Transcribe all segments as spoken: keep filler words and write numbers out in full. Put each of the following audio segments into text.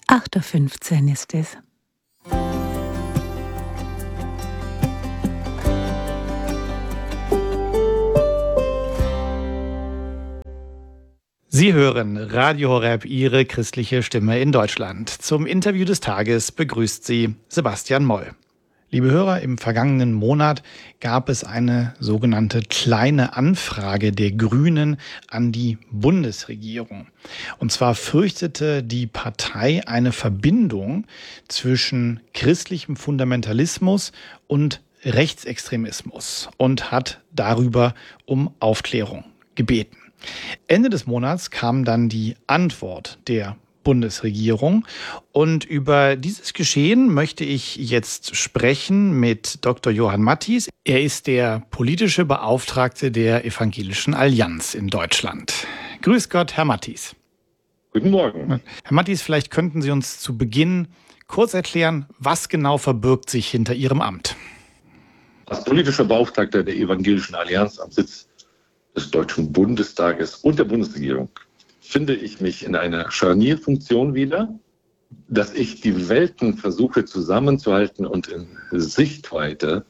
acht Uhr fünfzehn ist es. Sie hören Radio Horeb, Ihre christliche Stimme in Deutschland. Zum Interview des Tages begrüßt Sie Sebastian Moll. Liebe Hörer, im vergangenen Monat gab es eine sogenannte kleine Anfrage der Grünen an die Bundesregierung. Und zwar fürchtete die Partei eine Verbindung zwischen christlichem Fundamentalismus und Rechtsextremismus und hat darüber um Aufklärung gebeten. Ende des Monats kam dann die Antwort der Bundesregierung und über dieses Geschehen möchte ich jetzt sprechen mit Doktor Johann Matthys. Er ist der politische Beauftragte der Evangelischen Allianz in Deutschland. Grüß Gott, Herr Matthys. Guten Morgen. Herr Matthys, vielleicht könnten Sie uns zu Beginn kurz erklären, was genau verbirgt sich hinter Ihrem Amt? Als politischer Beauftragter der Evangelischen Allianz am Sitz des Deutschen Bundestages und der Bundesregierung finde ich mich in einer Scharnierfunktion wieder, dass ich die Welten versuche zusammenzuhalten und in Sichtweite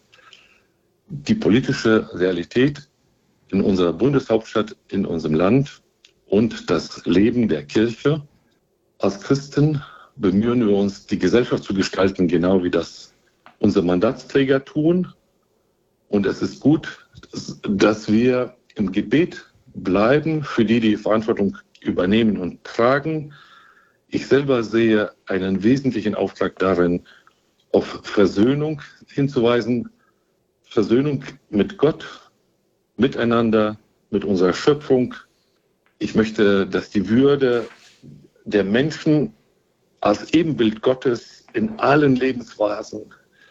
die politische Realität in unserer Bundeshauptstadt, in unserem Land und das Leben der Kirche. Als Christen bemühen wir uns, die Gesellschaft zu gestalten, genau wie das unsere Mandatsträger tun. Und es ist gut, dass wir im Gebet bleiben, für die die Verantwortung übernehmen und tragen. Ich selber sehe einen wesentlichen Auftrag darin, auf Versöhnung hinzuweisen. Versöhnung mit Gott, miteinander, mit unserer Schöpfung. Ich möchte, dass die Würde der Menschen als Ebenbild Gottes in allen Lebensphasen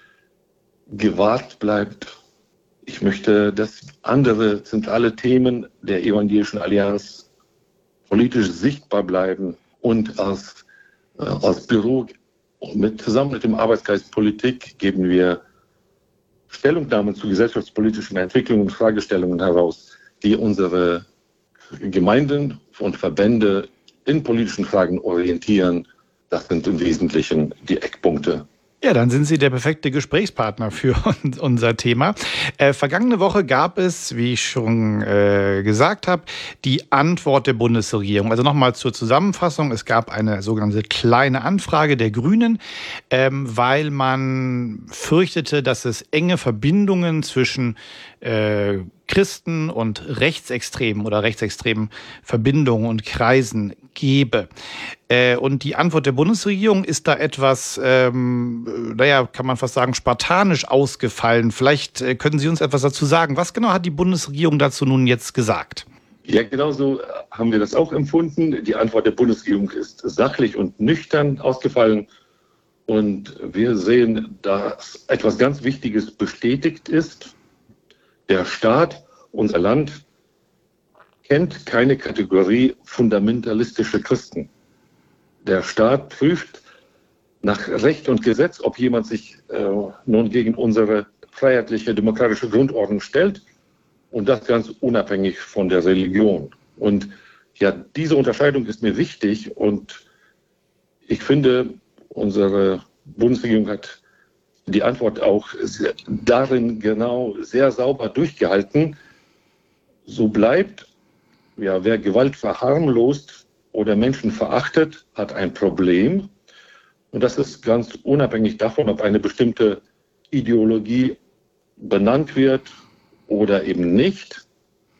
gewahrt bleibt. Ich möchte, dass andere zentrale Themen der Evangelischen Allianz politisch sichtbar bleiben und als, äh, als Büro mit, zusammen mit dem Arbeitskreis Politik geben wir Stellungnahmen zu gesellschaftspolitischen Entwicklungen und Fragestellungen heraus, die unsere Gemeinden und Verbände in politischen Fragen orientieren. Das sind im Wesentlichen die Eckpunkte. Ja, dann sind Sie der perfekte Gesprächspartner für unser Thema. Äh, vergangene Woche gab es, wie ich schon äh, gesagt habe, die Antwort der Bundesregierung. Also nochmal zur Zusammenfassung. Es gab eine sogenannte kleine Anfrage der Grünen, ähm, weil man fürchtete, dass es enge Verbindungen zwischen äh, Christen und Rechtsextremen oder rechtsextremen Verbindungen und Kreisen gebe. Äh, und die Antwort der Bundesregierung ist da etwas, ähm, naja, kann man fast sagen, spartanisch ausgefallen. Vielleicht äh, können Sie uns etwas dazu sagen. Was genau hat die Bundesregierung dazu nun jetzt gesagt? Ja, genau so haben wir das auch empfunden. Die Antwort der Bundesregierung ist sachlich und nüchtern ausgefallen. Und wir sehen, dass etwas ganz Wichtiges bestätigt ist. Der Staat, unser Land, kennt keine Kategorie fundamentalistische Christen. Der Staat prüft nach Recht und Gesetz, ob jemand sich äh, nun gegen unsere freiheitliche, demokratische Grundordnung stellt, und das ganz unabhängig von der Religion. Und ja, diese Unterscheidung ist mir wichtig, und ich finde, unsere Bundesregierung hat die Antwort auch sehr, darin genau sehr sauber durchgehalten. So bleibt, ja, wer Gewalt verharmlost oder Menschen verachtet, hat ein Problem. Und das ist ganz unabhängig davon, ob eine bestimmte Ideologie benannt wird oder eben nicht.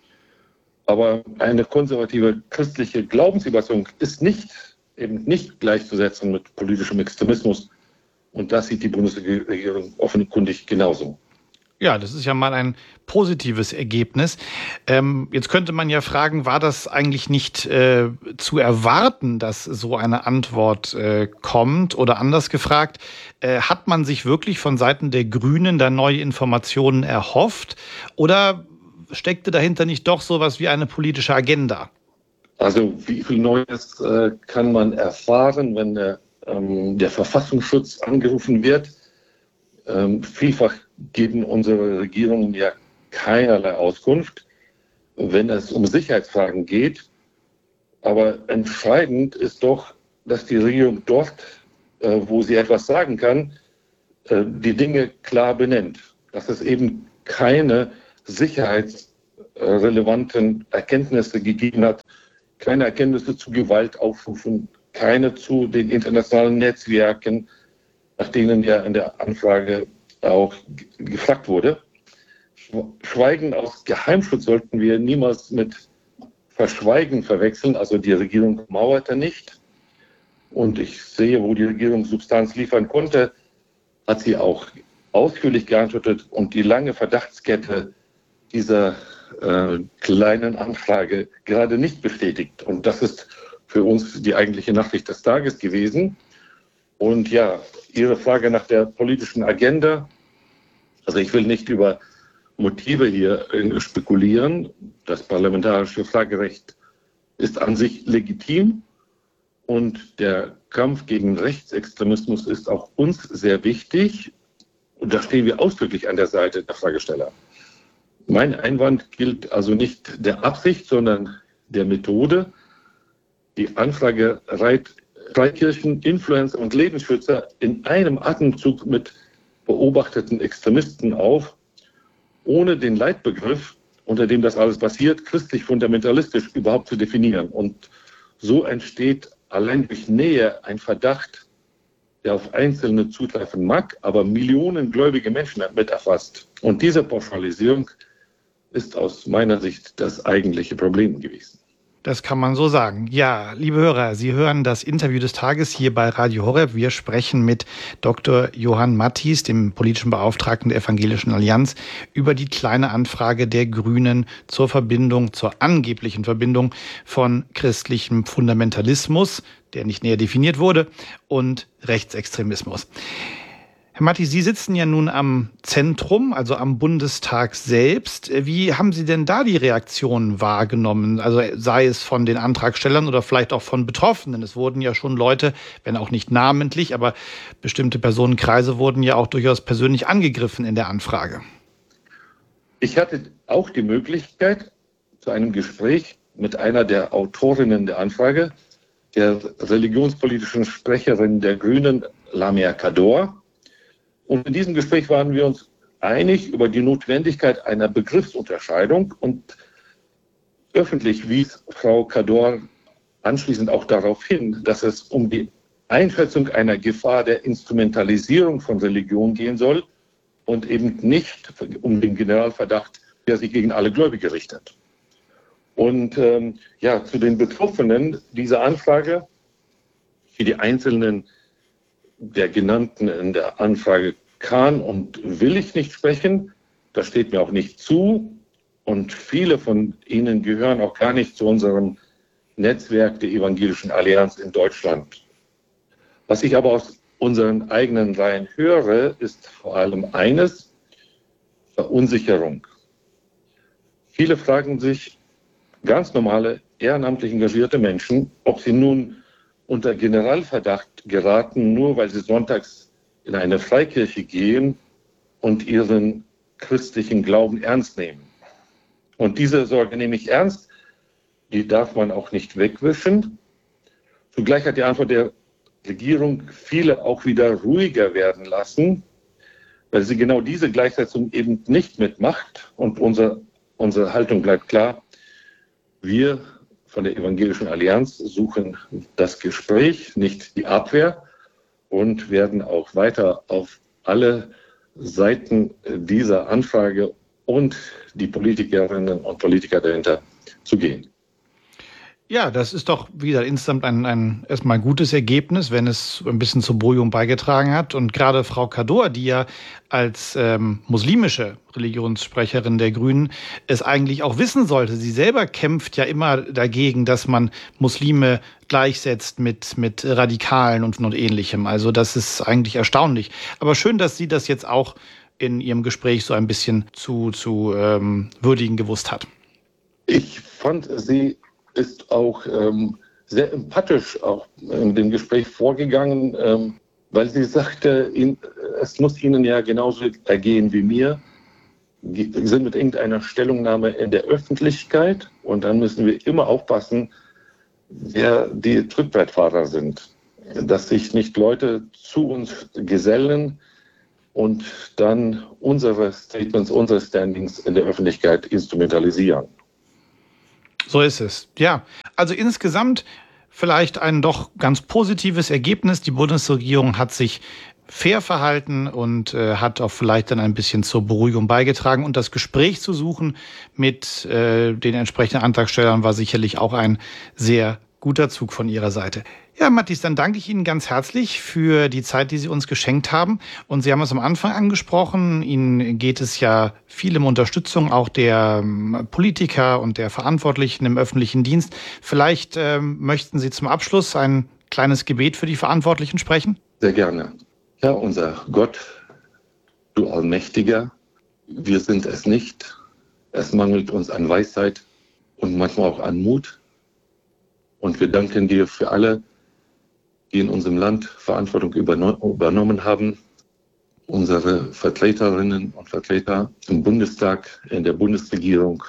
Aber eine konservative christliche Glaubensüberzeugung ist nicht, eben nicht gleichzusetzen mit politischem Extremismus. Und das sieht die Bundesregierung offenkundig genauso. Ja, das ist ja mal ein positives Ergebnis. Ähm, jetzt könnte man ja fragen, war das eigentlich nicht äh, zu erwarten, dass so eine Antwort äh, kommt? Oder anders gefragt, äh, hat man sich wirklich von Seiten der Grünen da neue Informationen erhofft? Oder steckte dahinter nicht doch sowas wie eine politische Agenda? Also wie viel Neues äh, kann man erfahren, wenn der, ähm, der Verfassungsschutz angerufen wird? Ähm, vielfach geben unsere Regierungen ja keinerlei Auskunft, wenn es um Sicherheitsfragen geht. Aber entscheidend ist doch, dass die Regierung dort, äh, wo sie etwas sagen kann, äh, die Dinge klar benennt. Dass es eben keine sicherheitsrelevanten Erkenntnisse gegeben hat, keine Erkenntnisse zu Gewaltaufrufen, keine zu den internationalen Netzwerken, nach denen ja in der Anfrage auch gefragt wurde. Schweigen aus Geheimschutz sollten wir niemals mit Verschweigen verwechseln. Also die Regierung mauerte nicht. Und ich sehe, wo die Regierung Substanz liefern konnte, hat sie auch ausführlich geantwortet und die lange Verdachtskette dieser äh, kleinen Anfrage gerade nicht bestätigt. Und das ist für uns die eigentliche Nachricht des Tages gewesen. Und ja, Ihre Frage nach der politischen Agenda. Also ich will nicht über Motive hier spekulieren. Das parlamentarische Fragerecht ist an sich legitim und der Kampf gegen Rechtsextremismus ist auch uns sehr wichtig und da stehen wir ausdrücklich an der Seite der Fragesteller. Mein Einwand gilt also nicht der Absicht, sondern der Methode. Die Anfrage reiht Freikirchen, Influencer und Lebensschützer in einem Atemzug mit beobachteten Extremisten auf, ohne den Leitbegriff, unter dem das alles passiert, christlich-fundamentalistisch überhaupt zu definieren. Und so entsteht allein durch Nähe ein Verdacht, der auf Einzelne zutreffen mag, aber Millionen gläubige Menschen mit erfasst. Und diese Pauschalisierung ist aus meiner Sicht das eigentliche Problem gewesen. Das kann man so sagen. Ja, liebe Hörer, Sie hören das Interview des Tages hier bei Radio Horeb. Wir sprechen mit Doktor Johann Matthys, dem politischen Beauftragten der Evangelischen Allianz, über die kleine Anfrage der Grünen zur Verbindung, zur angeblichen Verbindung von christlichem Fundamentalismus, der nicht näher definiert wurde, und Rechtsextremismus. Herr Matthys, Sie sitzen ja nun am Zentrum, also am Bundestag selbst. Wie haben Sie denn da die Reaktionen wahrgenommen? Also sei es von den Antragstellern oder vielleicht auch von Betroffenen. Es wurden ja schon Leute, wenn auch nicht namentlich, aber bestimmte Personenkreise wurden ja auch durchaus persönlich angegriffen in der Anfrage. Ich hatte auch die Möglichkeit zu einem Gespräch mit einer der Autorinnen der Anfrage, der religionspolitischen Sprecherin der Grünen, Lamia Kador. Und in diesem Gespräch waren wir uns einig über die Notwendigkeit einer Begriffsunterscheidung und öffentlich wies Frau Kador anschließend auch darauf hin, dass es um die Einschätzung einer Gefahr der Instrumentalisierung von Religion gehen soll und eben nicht um den Generalverdacht, der sich gegen alle Gläubige richtet. Und ähm, ja, zu den Betroffenen dieser Anfrage, für die einzelnen der genannten in der Anfrage kann und will ich nicht sprechen. Das steht mir auch nicht zu. Und viele von ihnen gehören auch gar nicht zu unserem Netzwerk der Evangelischen Allianz in Deutschland. Was ich aber aus unseren eigenen Reihen höre, ist vor allem eines: Verunsicherung. Viele fragen sich, ganz normale, ehrenamtlich engagierte Menschen, ob sie nun unter Generalverdacht geraten, nur weil sie sonntags in eine Freikirche gehen und ihren christlichen Glauben ernst nehmen. Und diese Sorge nehme ich ernst, die darf man auch nicht wegwischen. Zugleich hat die Antwort der Regierung viele auch wieder ruhiger werden lassen, weil sie genau diese Gleichsetzung eben nicht mitmacht. Und unsere, unsere Haltung bleibt klar: Wir von der Evangelischen Allianz suchen das Gespräch, nicht die Abwehr, und werden auch weiter auf alle Seiten dieser Anfrage und die Politikerinnen und Politiker dahinter zugehen. Ja, das ist doch wieder insgesamt ein, ein erstmal gutes Ergebnis, wenn es ein bisschen zur Beruhigung beigetragen hat. Und gerade Frau Kador, die ja als ähm, muslimische Religionssprecherin der Grünen es eigentlich auch wissen sollte. Sie selber kämpft ja immer dagegen, dass man Muslime gleichsetzt mit, mit Radikalen und, und Ähnlichem. Also das ist eigentlich erstaunlich. Aber schön, dass sie das jetzt auch in ihrem Gespräch so ein bisschen zu, zu ähm, würdigen gewusst hat. Ich fand, sie ist auch ähm, sehr empathisch auch in dem Gespräch vorgegangen, ähm, weil sie sagte, ihn, es muss Ihnen ja genauso ergehen wie mir. Wir sind mit irgendeiner Stellungnahme in der Öffentlichkeit und dann müssen wir immer aufpassen, wer die Trittbrettfahrer sind. dass sich nicht Leute zu uns gesellen und dann unsere Statements, unsere Standings in der Öffentlichkeit instrumentalisieren. So ist es. Ja, also insgesamt vielleicht ein doch ganz positives Ergebnis. Die Bundesregierung hat sich fair verhalten und äh, hat auch vielleicht dann ein bisschen zur Beruhigung beigetragen. Und das Gespräch zu suchen mit äh, den entsprechenden Antragstellern war sicherlich auch ein sehr guter Zug von Ihrer Seite. Ja, Matthias, dann danke ich Ihnen ganz herzlich für die Zeit, die Sie uns geschenkt haben. Und Sie haben es am Anfang angesprochen, Ihnen geht es ja viel um Unterstützung auch der ähm, Politiker und der Verantwortlichen im öffentlichen Dienst. Vielleicht ähm, möchten Sie zum Abschluss ein kleines Gebet für die Verantwortlichen sprechen? Sehr gerne. Ja, unser Gott, du Allmächtiger, wir sind es nicht. Es mangelt uns an Weisheit und manchmal auch an Mut. Und wir danken dir für alle, die in unserem Land Verantwortung übernommen haben, unsere Vertreterinnen und Vertreter im Bundestag, in der Bundesregierung,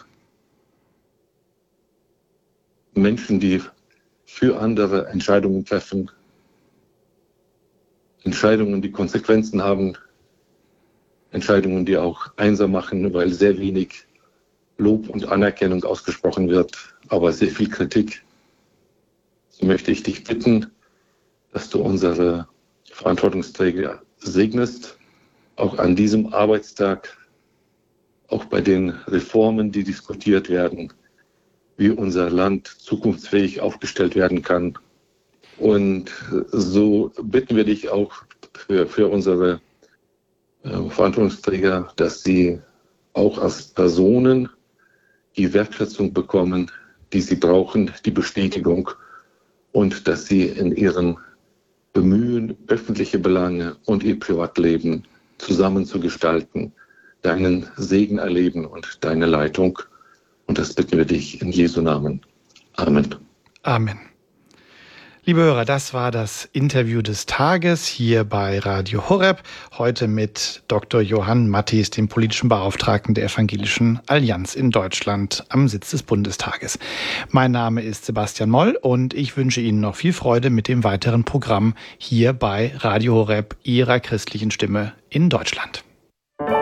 Menschen, die für andere Entscheidungen treffen, Entscheidungen, die Konsequenzen haben, Entscheidungen, die auch einsam machen, weil sehr wenig Lob und Anerkennung ausgesprochen wird, aber sehr viel Kritik. So möchte ich dich bitten, dass du unsere Verantwortungsträger segnest, auch an diesem Arbeitstag, auch bei den Reformen, die diskutiert werden, wie unser Land zukunftsfähig aufgestellt werden kann. Und so bitten wir dich auch für, für unsere äh, Verantwortungsträger, dass sie auch als Personen die Wertschätzung bekommen, die sie brauchen, die Bestätigung, und dass sie in ihren Bemühen, öffentliche Belange und ihr Privatleben zusammen zu gestalten, deinen Segen erleben und deine Leitung. Und das bitten wir dich in Jesu Namen. Amen. Amen. Liebe Hörer, das war das Interview des Tages hier bei Radio Horeb. Heute mit Doktor Johann Matthies, dem politischen Beauftragten der Evangelischen Allianz in Deutschland am Sitz des Bundestages. Mein Name ist Sebastian Moll und ich wünsche Ihnen noch viel Freude mit dem weiteren Programm hier bei Radio Horeb, Ihrer christlichen Stimme in Deutschland.